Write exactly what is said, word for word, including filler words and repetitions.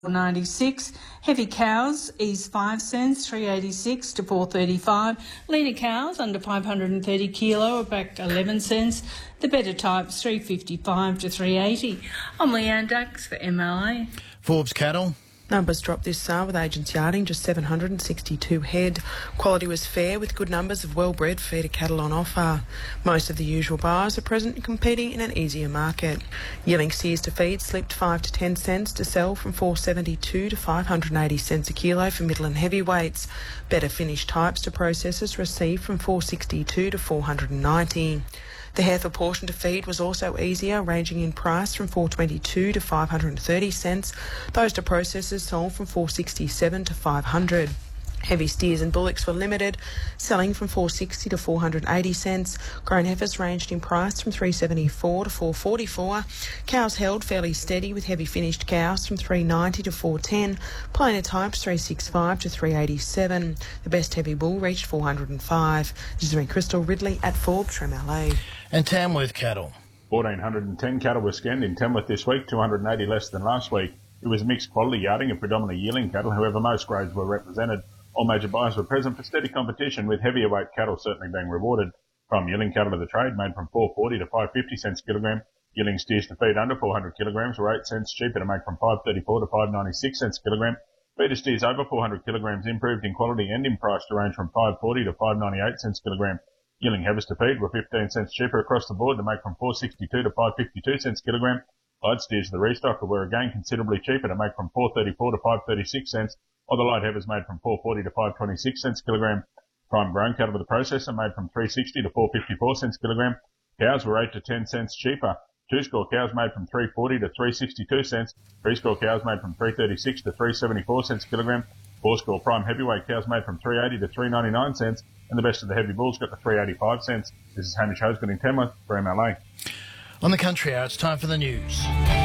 ninety-six. Heavy cows ease five cents, three eighty-six to four thirty-five. Leaner cows under five hundred thirty kilo are back eleven cents. The better types three fifty-five to three eighty. I'm Leanne Dax for M L A. Forbes cattle. Numbers dropped this sale with agents yarding just seven hundred sixty-two head. Quality was fair with good numbers of well-bred feeder cattle on offer. Most of the usual buyers are present and competing in an easier market. Yearling steers to feed slipped five to ten cents to sell from four seventy-two to five hundred eighty cents a kilo for middle and heavyweights. Better finished types to processors received from four sixty-two to four hundred ninety. The heifer portion to feed was also easier, ranging in price from four twenty-two to five hundred thirty cents. Those to processors sold from four sixty-seven to five hundred. Heavy steers and bullocks were limited, selling from four sixty to four hundred eighty cents. Grown heifers ranged in price from three seventy-four to four forty-four. Cows held fairly steady with heavy finished cows from three ninety to four ten. Plainer types three sixty-five to three eighty-seven. The best heavy bull reached four hundred five. This is Crystal Ridley at Forbes for M L A. And Tamworth cattle. one thousand four hundred ten cattle were scanned in Tamworth this week, two hundred eighty less than last week. It was mixed quality yarding of predominantly yearling cattle, however most grades were represented. All major buyers were present for steady competition, with heavier weight cattle certainly being rewarded. From yearling cattle to the trade, made from four forty to five fifty cents a kilogram. Yearling steers to feed under four hundred kilograms were eight cents cheaper to make from five thirty-four to five ninety-six cents a kilogram. Feeder steers over four hundred kilograms improved in quality and in price to range from five forty to five ninety-eight cents a kilogram. Yearling heifers to feed were fifteen cents cheaper across the board to make from four sixty-two to five fifty-two cents a kilogram. Light steers to the restocker were again considerably cheaper to make from four thirty-four to five thirty-six cents, while the light heifers made from four forty to five twenty-six cents a kilogram. Prime grown cattle with the processor made from three sixty to four fifty-four cents a kilogram. Cows were eight to ten cents cheaper. Two-score cows made from three forty to three sixty-two cents. Three-score cows made from three thirty-six to three seventy-four cents a kilogram. Four-score prime heavyweight cows made from three eighty to three ninety-nine cents, and the best of the heavy bulls got to three eighty-five cents. This is Hamish Hosgood in Tamworth for M L A. On the Country Hour, it's time for the news.